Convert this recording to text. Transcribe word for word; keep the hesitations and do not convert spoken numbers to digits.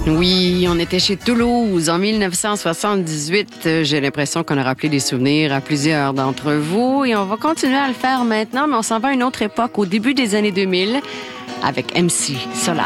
Oui, on était chez Toulouse en dix-neuf cent soixante-dix-huit. J'ai l'impression qu'on a rappelé des souvenirs à plusieurs d'entre vous et on va continuer à le faire maintenant, mais on s'en va à une autre époque, au début des années deux mille, avec M C Solar.